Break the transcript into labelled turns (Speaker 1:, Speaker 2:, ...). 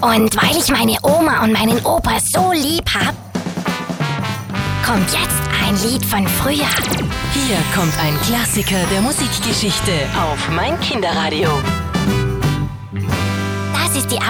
Speaker 1: Und weil ich meine Oma und meinen Opa so lieb hab, kommt jetzt ein Lied von früher.
Speaker 2: Hier kommt ein Klassiker der Musikgeschichte auf mein Kinderradio.
Speaker 1: Das ist die